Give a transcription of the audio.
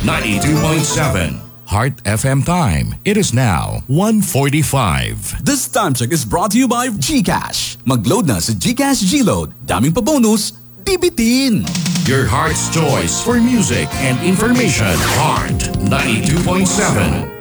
92.7. Heart FM time. It is now 1:45. This time check is brought to you by GCash. Mag-load na sa GCash G-Load. Daming pa bonus, bibitin. Your heart's choice for music and information. Heart 92.7.